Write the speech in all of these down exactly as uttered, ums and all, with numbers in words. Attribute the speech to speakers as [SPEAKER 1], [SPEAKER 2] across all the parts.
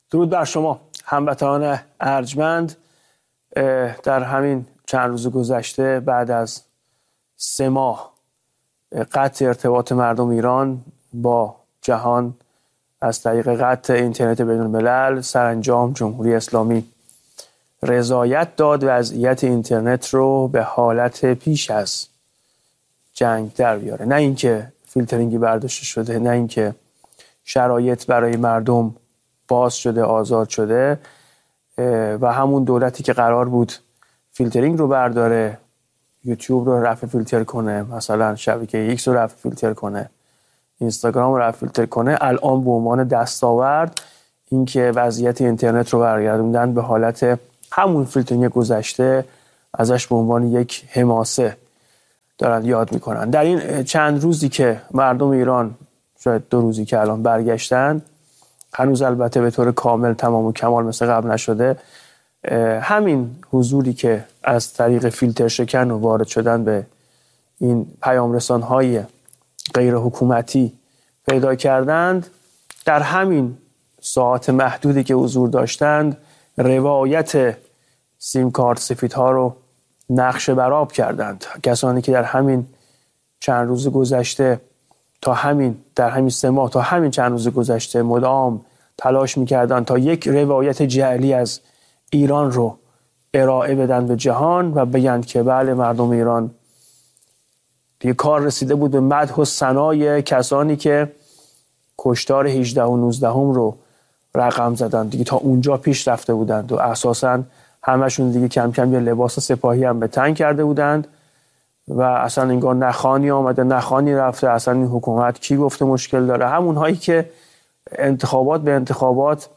[SPEAKER 1] درود بر شما هموطنان ارجمند. در همین چند روز گذشته بعد از سه ماه قطع ارتباط مردم ایران با جهان از طریق قطع اینترنت بین الملل، سرانجام جمهوری اسلامی رضایت داد وضعیت اینترنت رو به حالت پیش از جنگ در بیاره. نه اینکه فیلترینگی برداشته شده، نه اینکه شرایط برای مردم باز شده، آزاد شده و همون دولتی که قرار بود فیلترینگ رو برداره، یوتیوب رو رفع فیلتر کنه، مثلا شبکه ایکس رو رفع فیلتر کنه، اینستاگرام رو رفع فیلتر کنه، الان به عنوان دستاورد اینکه وضعیت اینترنت رو برگردوندن به حالت همون فیلترینگ گذشته، ازش به عنوان یک حماسه دارن یاد میکنن. در این چند روزی که مردم ایران، شاید دو روزی که الان برگشتن، هنوز البته به طور کامل تمام و کمال مثل قبل نشده، همین حضوری که از طریق فیلتر شکن و وارد شدن به این پیام رسان‌های غیر حکومتی پیدا کردند، در همین ساعات محدودی که حضور داشتند روایت سیم کارت سفیدها رو نقش برآب کردند. کسانی که در همین چند روز گذشته تا همین در همین سه ماه تا همین چند روز گذشته مدام تلاش می‌کردن تا یک روایت جعلی از ایران رو ارائه بدن به جهان و بگن که بله مردم ایران دیگه کار رسیده بود به مدح و ثنای کسانی که کشتار هجده و نوزده رو رقم زدن، دیگه تا اونجا پیش رفته بودند و اساساً همشون دیگه کم کم یه لباس سپاهی هم به تن کرده بودند و اصلا انگار نخانی آمده نخانی رفته، اصلا این حکومت کی گفته مشکل داره. همون هایی که انتخابات به انتخابات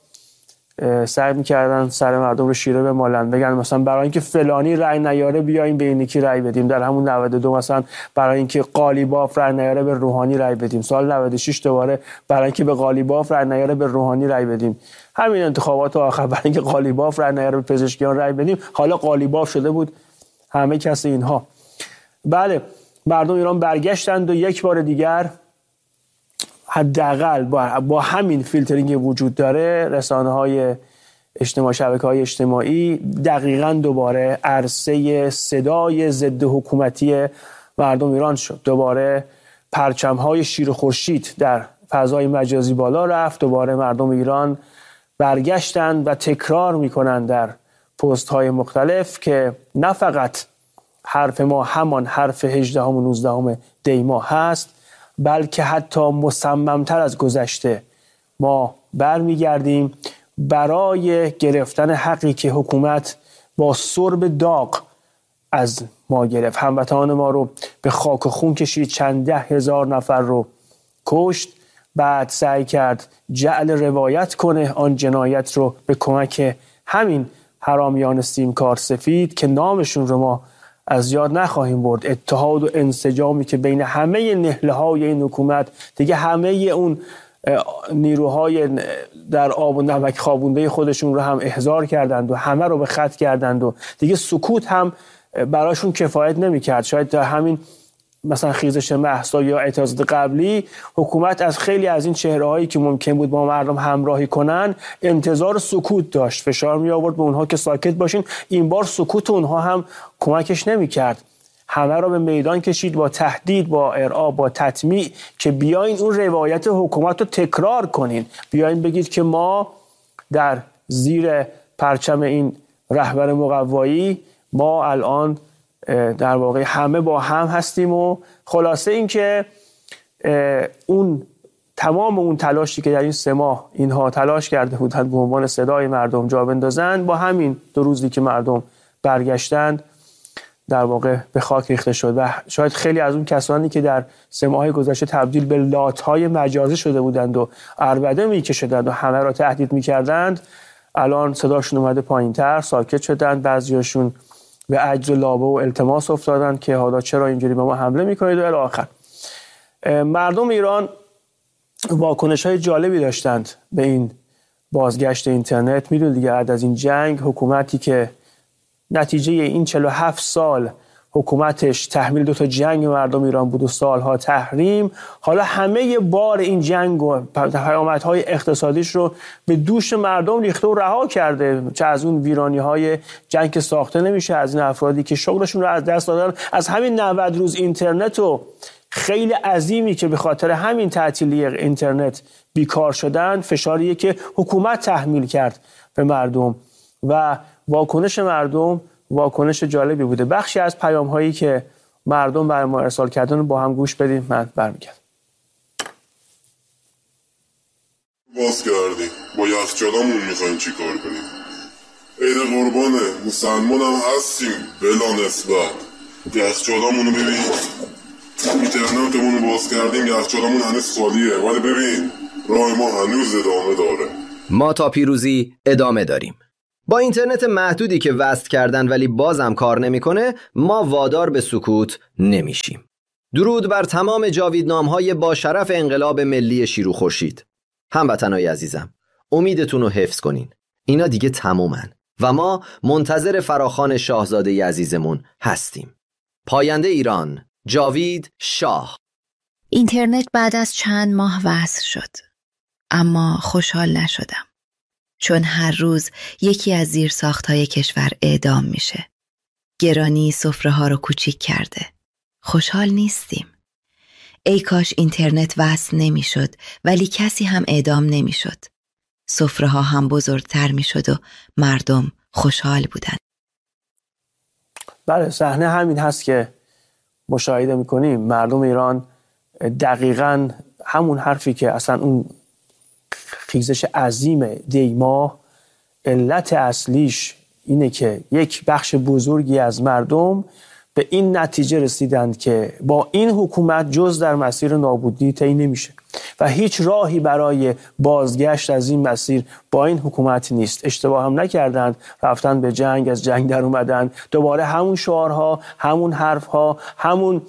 [SPEAKER 1] سعی می‌کردن سر مردم رو شیره بمالن، بگن مثلا برای اینکه فلانی رأی نیاره بیایم به این یکی رأی بدیم. در همون نود و دو مثلا برای اینکه قالیباف رأی نیاره به روحانی رأی بدیم. سال نود و شش دوباره برای اینکه به قالیباف رأی نیاره به روحانی رأی بدیم. همین انتخابات آخر برای اینکه قالیباف رأی نیاره به پزشکیان رأی بدیم. حالا قالیباف شده بود همه کس اینها. بله مردم ایران برگشتند و یک بار دیگر حداقل با, با همین فیلترینگ وجود داره، رسانه‌های اجتماعی، شبکه‌های اجتماعی دقیقاً دوباره عرصه صدای ضد حکومتی مردم ایران شد. دوباره پرچم‌های شیر و خورشید در فضای مجازی بالا رفت. دوباره مردم ایران برگشتند و تکرار می‌کنند در پست‌های مختلف که نه فقط حرف ما همان حرف هجدهم و نوزدهم دی ماه هست، بلکه حتی مصممتر از گذشته ما برمیگردیم برای گرفتن حقی که حکومت با سرب داغ از ما گرفت. هموطنان ما رو به خاک و خون کشید، چند ده هزار نفر رو کشت، بعد سعی کرد جعل روایت کنه آن جنایت رو به کمک همین حرامیان سیم کارت سفید که نامشون رو ما از یاد نخواهیم برد. اتحاد و انسجامی که بین همه نهله‌های این حکومت، دیگه همه اون نیروهای در آب و نمک خوابونده خودشون رو هم احضار کردند و همه رو به خط کردند و دیگه سکوت هم براشون کفایت نمی‌کرد. شاید در همین مثلا خیزش مهسا یا اعتراضات قبلی حکومت از خیلی از این چهره‌هایی که ممکن بود با مردم همراهی کنن انتظار سکوت داشت، فشار می آورد به اونها که ساکت باشین. این بار سکوت اونها هم کمکش نمی‌کرد، همه رو به میدان کشید با تهدید، با ارعاب، با تطمیع که بیاین اون روایت حکومت رو تکرار کنین، بیاین بگید که ما در زیر پرچم این رهبر مقوایی ما الان در واقع همه با هم هستیم. و خلاصه این که اون تمام اون تلاشی که در این سه ماه اینها تلاش کرده بودند به عنوان صدای مردم جا بندازند، با همین دو روزی که مردم برگشتند در واقع به خاک ریخته شد. و شاید خیلی از اون کسانی که در سه ماه گذشته تبدیل به لات‌های مجازی شده بودند و عربده می‌کشیدند و همه را تهدید می‌کردند، الان صداشون اومده پایین‌تر، ساکت شدند. بعضیاشون به عجز و لابه و التماس افتادن که حالا چرا اینجوری به ما حمله میکنید و الی آخر. مردم ایران واکنش‌های جالبی داشتند به این بازگشت اینترنت. میدونید دیگه بعد از این جنگ حکومتی که نتیجه این چهل و هفت سال حکومتش تحمیل دو تا جنگ مردم ایران بود و سالها تحریم، حالا همه بار این جنگ و پیامدهای اقتصادیش رو به دوش مردم ریخته و رها کرده. چه از اون ویرانی‌های جنگ که ساخته نمیشه، از این افرادی که شغلشون رو از دست دادن، از همین نود روز اینترنت و خیلی عظیمی که به خاطر همین تعطیلی اینترنت بیکار شدن، فشاریه که حکومت تحمیل کرد به مردم و واکنش مردم واکنش جالبی بوده. بخشی از پیام هایی که مردم برای ما ارسال کردن با هم گوش بدیم. من برمیگردم.
[SPEAKER 2] باز کردیم با یخچالمون میخوایم چی کار کنیم؟ عید قربانه، مسلمان هم هستیم بلا نسبت. یخچالمونو ببین، اینترنتمونو باز کردیم، یخچالمون هنوز خالیه، ولی ببین راه ما هنوز ادامه داره.
[SPEAKER 3] ما تا پیروزی ادامه داریم. با اینترنت محدودی که وصل کردن ولی بازم کار نمیکنه، ما وادار به سکوت نمیشیم. درود بر تمام جاویدنام‌های با شرف انقلاب ملی شیر و خورشید. هموطنای عزیزم، امیدتون رو حفظ کنین. اینا دیگه تمومن و ما منتظر فراخوان شاهزاده عزیزمون هستیم. پاینده ایران، جاوید شاه.
[SPEAKER 4] اینترنت بعد از چند ماه وصل شد، اما خوشحال نشدم، چون هر روز یکی از زیرساخت‌های کشور اعدام میشه. گرانی سفره ها رو کوچیک کرده. خوشحال نیستیم. ای کاش اینترنت وصل نمیشد ولی کسی هم اعدام نمیشد. سفره ها هم بزرگتر میشد و مردم خوشحال بودن.
[SPEAKER 1] بله، صحنه همین هست که مشاهده میکنیم. مردم ایران دقیقاً همون حرفی که اصلا اون خیزش عظیم دیماه علت اصلیش اینه که یک بخش بزرگی از مردم به این نتیجه رسیدند که با این حکومت جز در مسیر نابودی طی نمیشه و هیچ راهی برای بازگشت از این مسیر با این حکومت نیست. اشتباه هم نکردند، رفتن به جنگ، از جنگ در اومدن، دوباره همون شعارها، همون حرفها، همون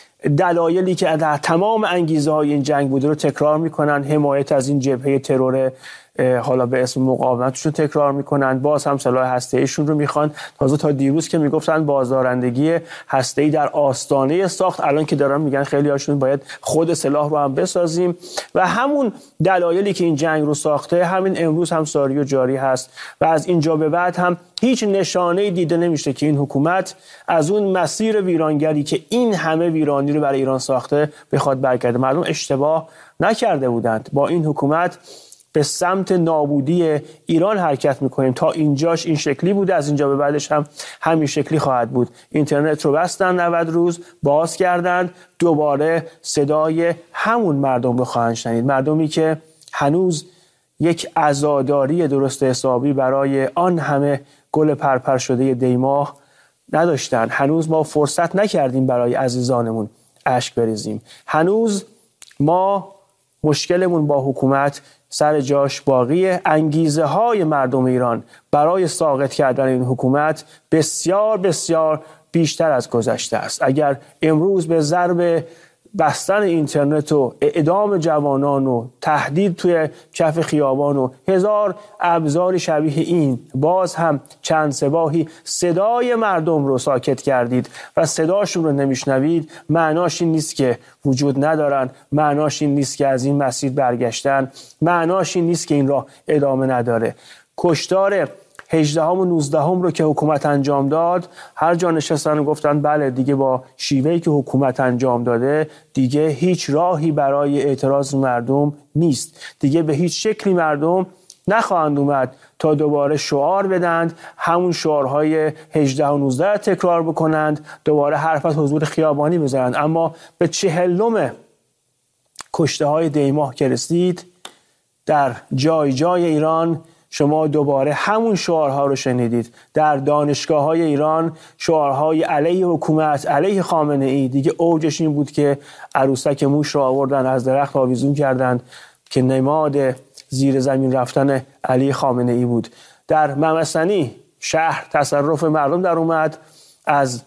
[SPEAKER 1] دلایلی که در تمام انگیزه های این جنگ بوده رو تکرار میکنن. حمایت از این جبهه ترور حالا به اسم مقاومتشون تکرار میکنن، باز هم سلاح هسته‌ایشون رو میخوان. تازه تا دیروز که میگفتن بازدارندگی هسته‌ای در آستانه ساخت، الان که دارن میگن خیلی هاشون باید خود سلاح رو هم بسازیم و همون دلایلی که این جنگ رو ساخته همین امروز هم ساری و جاری هست و از اینجا به بعد هم هیچ نشانه‌ای دیده نمیشه که این حکومت از اون مسیر ویرانگری که این همه ویرانی رو برای ایران ساخته بخواد برگرده. مردم اشتباه نکرده بودند. با این حکومت به سمت نابودی ایران حرکت میکنیم. تا اینجاش این شکلی بوده، از اینجا به بعدش هم همین شکلی خواهد بود. اینترنت رو بستن، نود روز باز کردن، دوباره صدای همون مردم رو خواهند شنید. مردمی که هنوز یک عزاداری درست حسابی برای آن همه گل پرپر شده دیماه نداشتن. هنوز ما فرصت نکردیم برای عزیزانمون اشک بریزیم. هنوز ما مشکلمون با حکومت سر جاش باقیه. انگیزه های مردم ایران برای ساقط کردن این حکومت بسیار بسیار بیشتر از گذشته است. اگر امروز به ضرب بستن اینترنت و اعدام جوانان و تهدید توی کف خیابان و هزار ابزار شبیه این باز هم چند سباهی صدای مردم رو ساکت کردید و صداشون رو نمیشنوید، معناش این نیست که وجود ندارن، معناش این نیست که از این مسیر برگشتن، معناش این نیست که این راه ادامه نداره. کشتار هجدهم و نوزدهم رو که حکومت انجام داد، هر جا نشستن و گفتن بله دیگه با شیوهی که حکومت انجام داده دیگه هیچ راهی برای اعتراض مردم نیست، دیگه به هیچ شکلی مردم نخواهند اومد تا دوباره شعار بدند، همون شعارهای هجده و نوزده تکرار بکنند، دوباره حرف از حضور خیابانی بزنند. اما به چهلم کشته های دیماه که رسید، در جای جای ایران شما دوباره همون شعارها رو شنیدید. در دانشگاه‌های ایران شعارهای علیه حکومت، علیه خامنه ای. دیگه اوجش این بود که عروسک موش رو آوردن از درخت آویزون کردند که نماد زیر زمین رفتن علی خامنه ای بود. در ممسنی شهر تصرف مردم در اومد، از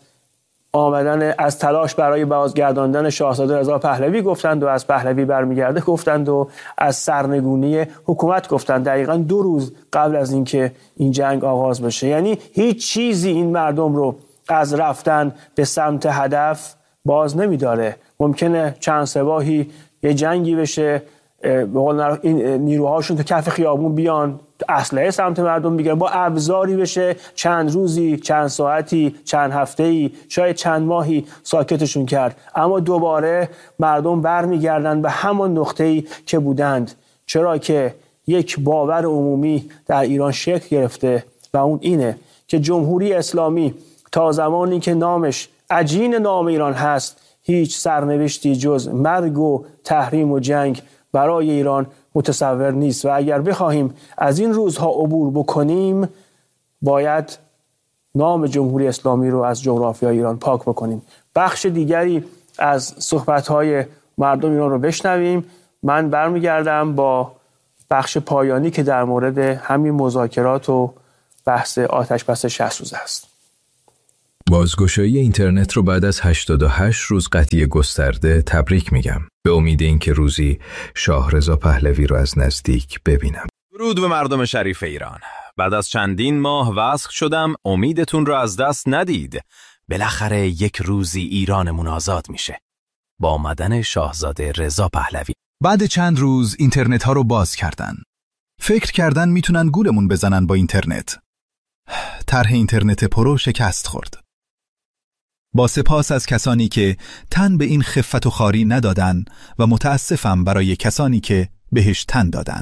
[SPEAKER 1] آمدن از تلاش برای بازگرداندن شاهزاده رضا پهلوی گفتند و از پهلوی برمیگرده گفتند و از سرنگونی حکومت گفتند، دقیقاً دو روز قبل از اینکه این جنگ آغاز بشه. یعنی هیچ چیزی این مردم رو از رفتن به سمت هدف باز نمیداره. ممکنه چند سباهی یه جنگی بشه، به قول این نیروهاشون تو کف خیابون بیان اسلحه سمت مردم بگیرن، با ابزاری بشه چند روزی، چند ساعتی، چند هفته‌ای، شاید چند ماهی ساکتشون کرد، اما دوباره مردم برمیگردن به همون نقطه‌ای که بودند. چرا که یک باور عمومی در ایران شکل گرفته و اون اینه که جمهوری اسلامی تا زمانی که نامش عجین نام ایران هست هیچ سرنوشتی جز مرگ و تحریم و جنگ برای ایران متصور نیست و اگر بخواهیم از این روزها عبور بکنیم باید نام جمهوری اسلامی رو از جغرافیای ایران پاک بکنیم. بخش دیگری از صحبت‌های مردم ایران رو بشنویم. من برمیگردم با بخش پایانی که در مورد همین مذاکرات و بحث آتش بس شصت روز است.
[SPEAKER 5] بازگشایی اینترنت رو بعد از هشتاد و هشت روز قطعی گسترده تبریک میگم، به امید اینکه روزی شاهرضا پهلوی رو از نزدیک ببینم.
[SPEAKER 6] درود به مردم شریف ایران. بعد از چندین ماه وصل شدم، امیدتون رو از دست ندید. بالاخره یک روزی ایرانمون آزاد میشه. با آمدن شاهزاده رضا پهلوی.
[SPEAKER 7] بعد چند روز اینترنت ها رو باز کردن. فکر کردن میتونن گولمون بزنن با اینترنت. طرح اینترنت پرو شکست خورد. با سپاس از کسانی که تن به این خفت و خاری ندادن و متاسفم برای کسانی که بهش تن دادن.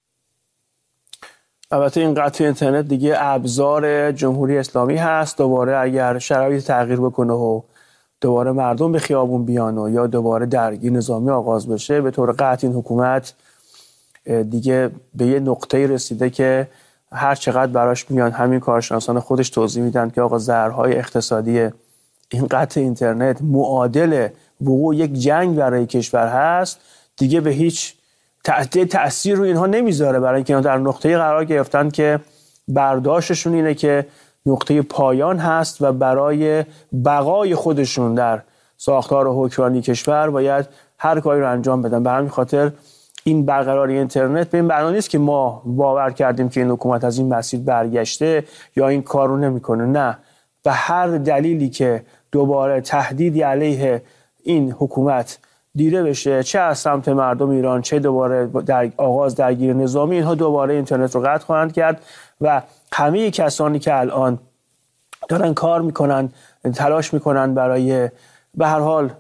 [SPEAKER 1] البته این قطع اینترنت دیگه ابزار جمهوری اسلامی هست. دوباره اگر شرایط تغییر بکنه و دوباره مردم به خیابون بیان و یا دوباره درگیری نظامی آغاز بشه، به طور قطع این حکومت دیگه به یه نقطه‌ای رسیده که هر چقدر براش میان همین کارشناسان خودش توضیح میدن که آقا ضررهای اقتصادی این قطع اینترنت معادل وقوع یک جنگ برای کشور هست، دیگه به هیچ تأثیر رو اینها نمیذاره، برای اینکه در نقطه‌ای قرار گرفتن که برداشتشون اینه که نقطه پایان هست و برای بقای خودشون در ساختار و حکمرانی کشور باید هر کاری رو انجام بدن. به همین خاطر این برقراری اینترنت به این معنی نیست که ما باور کردیم که این حکومت از این مسیر برگشته یا این کار رو نمیکنه. نه، به هر دلیلی که دوباره تهدیدی علیه این حکومت دیده بشه، چه از سمت مردم ایران چه دوباره در آغاز درگیری نظامی، اینها دوباره اینترنت رو قطع خواهند کرد و همه کسانی که الان دارن کار میکنن، تلاش میکنن برای به هر حال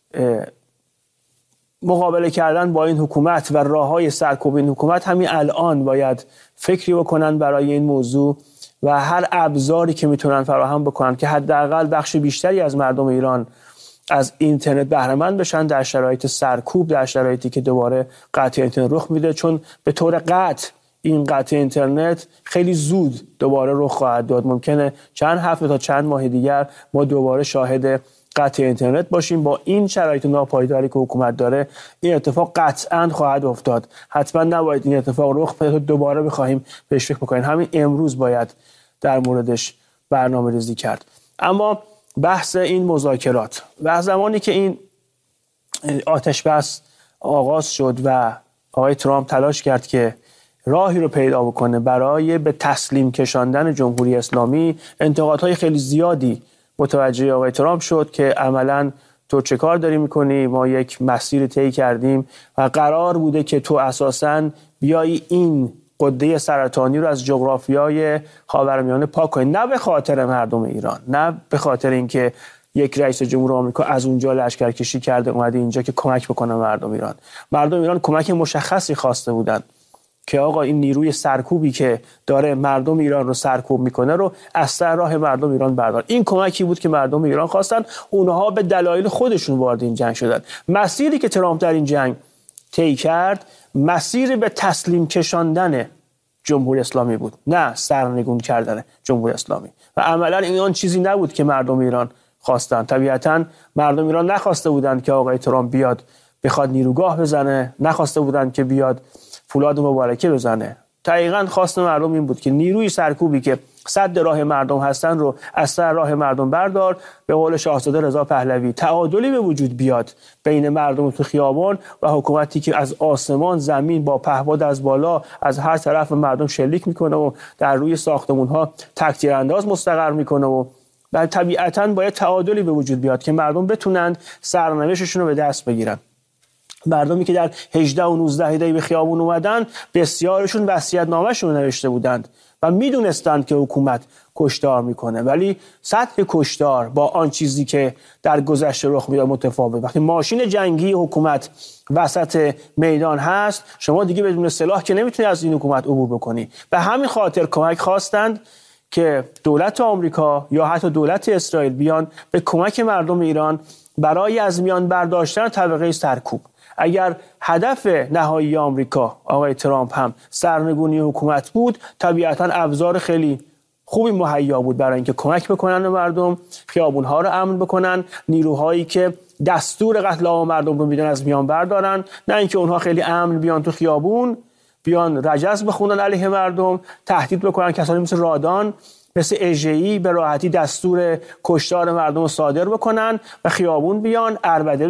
[SPEAKER 1] مقابله کردن با این حکومت و راههای سرکوب این حکومت، همین الان باید فکری بکنن برای این موضوع و هر ابزاری که میتونن فراهم بکنن که حداقل بخش بیشتری از مردم ایران از اینترنت بهره مند بشن در شرایط سرکوب، در شرایطی که دوباره قطع اینترنت رخ میده. چون به طور قطع این قطع اینترنت خیلی زود دوباره رخ خواهد داد. ممکنه چند هفته تا چند ماه دیگر ما دوباره شاهد قطع اینترنت باشیم. با این شرایط ناپایداری که حکومت داره این اتفاق قطعاً خواهد افتاد. حتما نباید این اتفاق رخ بده دوباره بخوایم بهش فکر بکنیم. همین امروز باید در موردش برنامه‌ریزی کرد. اما بحث این مذاکرات و زمانی که این آتش بس آغاز شد و آقای ترامپ تلاش کرد که راهی رو پیدا بکنه برای به تسلیم کشاندن جمهوری اسلامی، انتقادهای خیلی زیادی متوجه آقای ترامپ شد که عملاً تو چه کار داری میکنی؟ ما یک مسیر طی کردیم و قرار بوده که تو اساساً بیایی این قده سرطانی رو از جغرافیای خاورمیانه پاک کنی، نه به خاطر مردم ایران، نه به خاطر اینکه یک رئیس جمهور آمریکا از اونجا لشکرکشی کرده اومده اینجا که کمک بکنه مردم ایران. مردم ایران کمک مشخصی خواسته بودن که آقا این نیروی سرکوبی که داره مردم ایران رو سرکوب میکنه رو از سر راه مردم ایران بردار. این کمکی بود که مردم ایران خواستن. اونها به دلایل خودشون وارد این جنگ شدن. مسیری که ترامپ در این جنگ طی کرد مسیر به تسلیم کشاندن جمهوری اسلامی بود، نه سرنگون کردن جمهوری اسلامی. و عملا این آن چیزی نبود که مردم ایران خواستن. طبیعتاً مردم ایران نخواسته بودند که آقای ترامپ بیاد بخواد نیروگاه بزنه، نخواسته بودند که بیاد فولاد مبارکه بزنه. دقیقاً خواست مردم این بود که نیروی سرکوبی که صد راه مردم هستن رو از سر راه مردم بردار. به قول شاهزاده رضا پهلوی تعادلی به وجود بیاد بین مردم تو خیابان و حکومتی که از آسمان زمین با پهپاد از بالا از هر طرف مردم شلیک میکنه و در روی ساختمان‌ها تک‌تیرانداز مستقر میکنه و و طبیعتاً باید تعادلی به وجود بیاد که مردم بتونن سرنوشتشون رو به دست بگیرن. مردمی که در هجده و نوزده دی به خیابون اومدن بسیارشون وصیت‌نامه‌شون رو نوشته بودند و میدونستند که حکومت کشتار میکنه، ولی سطح کشتار با آن چیزی که در گذشته رخ میداد متفاوت. وقتی ماشین جنگی حکومت وسط میدان هست، شما دیگه بدون سلاح که نمیتونی از این حکومت عبور بکنی. به همین خاطر کمک خواستند که دولت آمریکا یا حتی دولت اسرائیل بیان به کمک مردم ایران برای از میان برداشتن طبقه سرکوب. اگر هدف نهایی آمریکا آقای ترامپ هم سرنگونی حکومت بود، طبیعتاً ابزار خیلی خوبی مهیا بود برای اینکه کمک بکنن به مردم، خیابون‌ها رو امن بکنن، نیروهایی که دستور قتل عام مردم رو میدن از میان بردارن، نه اینکه اونها خیلی امن بیان تو خیابون، بیان رجز بخونن علیه مردم، تهدید بکنن. کسانی مثل رادان، مثل اژه‌ای به راحتی دستور کشتار مردم رو صادر بکنن و خیابون بیان، عربده